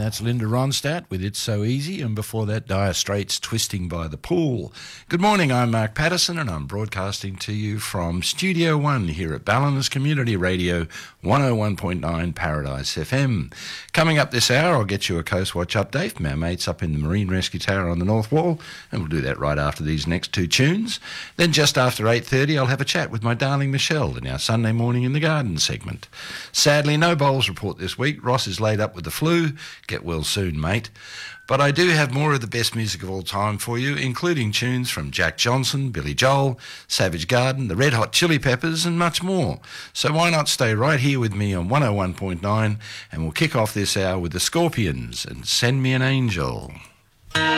that's Linda Ronstadt with It's So Easy, and before that, Dire Straits, Twisting by the Pool. Good morning, I'm Mark Patterson, and I'm broadcasting to you from Studio One here at Ballinars Community Radio, 101.9 Paradise FM. Coming up this hour, I'll get you a Coast Watch update from our mates up in the Marine Rescue Tower on the North Wall, and we'll do that right after these next two tunes. Then just after 8:30, I'll have a chat with my darling Michelle in our Sunday Morning in the Garden segment. Sadly, no bowls report this week. Ross is laid up with the flu. Get well soon, mate. But I do have more of the best music of all time for you, including tunes from Jack Johnson, Billy Joel, Savage Garden, the Red Hot Chili Peppers, and much more. So why not stay right here with me on 101.9, and we'll kick off this hour with the Scorpions and Send Me an Angel.